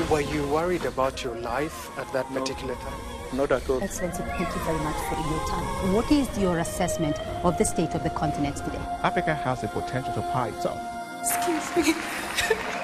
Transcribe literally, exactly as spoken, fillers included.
Were you worried about your life at that No. particular time? Not at all. Excellency, thank you very much for your time. What is your assessment of the state of the continent today? Africa has the potential to power itself. Excuse me.